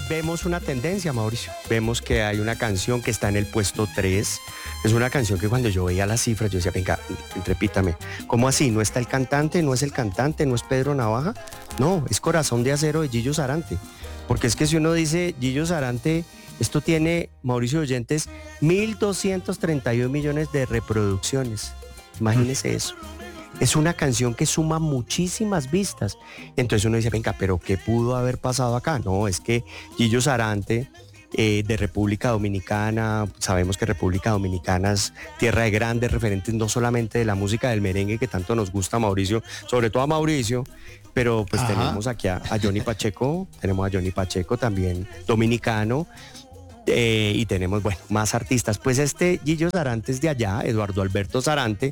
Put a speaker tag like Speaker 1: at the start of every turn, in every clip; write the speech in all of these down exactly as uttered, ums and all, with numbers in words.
Speaker 1: vemos una tendencia, Mauricio. Vemos que hay una canción que está en el puesto tres. Es una canción que cuando yo veía las cifras, yo decía, venga, repítame, ¿cómo así? ¿No está el cantante? ¿No es el cantante? ¿No es Pedro Navaja? No, es Corazón de Acero de Gillo Sarante. Porque es que si uno dice Gillo Sarante, esto tiene, Mauricio Oyentes, mil doscientos treinta y uno millones de reproducciones. Imagínese eso. Es una canción que suma muchísimas vistas. Entonces uno dice, venga, pero ¿qué pudo haber pasado acá? No, es que Gillo Sarante, eh, de República Dominicana, sabemos que República Dominicana es tierra de grandes referentes, no solamente de la música del merengue que tanto nos gusta a Mauricio, sobre todo a Mauricio, pero pues Ajá. tenemos aquí a, a Johnny Pacheco, tenemos a Johnny Pacheco también dominicano. Eh, y tenemos, bueno, más artistas. Pues este Gillo Sarante es de allá, Eduardo Alberto Sarante,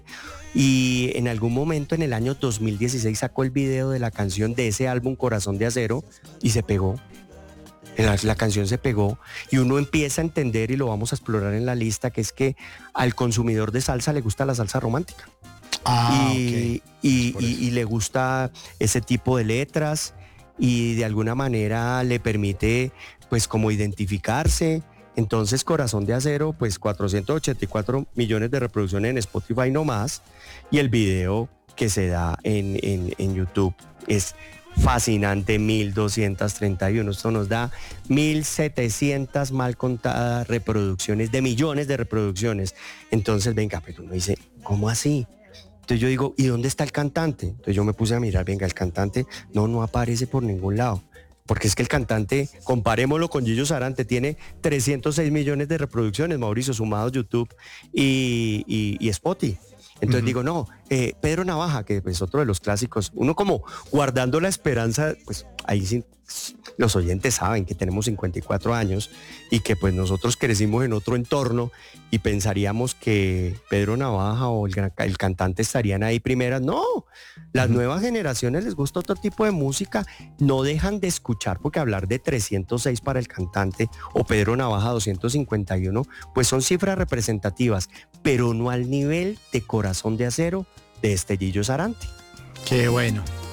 Speaker 1: y en algún momento en el año dos mil dieciséis sacó el video de la canción de ese álbum Corazón de Acero y se pegó. La, la canción se pegó y uno empieza a entender, y lo vamos a explorar en la lista, que es que al consumidor de salsa le gusta la salsa romántica.
Speaker 2: Ah,
Speaker 1: y,
Speaker 2: okay.
Speaker 1: y, y, y le gusta ese tipo de letras y de alguna manera le permite pues como identificarse. Entonces Corazón de Acero, pues cuatrocientos ochenta y cuatro millones de reproducciones en Spotify no más, y el video que se da en, en, en YouTube es fascinante, mil doscientos treinta y uno. Esto nos da mil setecientas mal contadas reproducciones, de millones de reproducciones. Entonces, venga, pero uno dice, ¿cómo así? Entonces yo digo, ¿y dónde está el cantante? Entonces yo me puse a mirar, venga, el cantante no, no aparece por ningún lado. Porque es que el cantante, comparémoslo con Gillo Sarante, tiene trescientos seis millones de reproducciones, Mauricio, sumados YouTube y, y, y Spotify. Entonces uh-huh. digo, no, eh, Pedro Navaja, que es otro de los clásicos, uno como guardando la esperanza, pues ahí sí, los oyentes saben que tenemos cincuenta y cuatro años y que pues nosotros crecimos en otro entorno y pensaríamos que Pedro Navaja o el, el cantante estarían ahí primeras. No, las uh-huh. nuevas generaciones les gusta otro tipo de música, no dejan de escuchar, porque hablar de trescientos seis para el cantante o Pedro Navaja doscientos cincuenta y uno, pues son cifras representativas, pero no al nivel de Corazón de Acero de este Gillo Sarante.
Speaker 2: Qué bueno.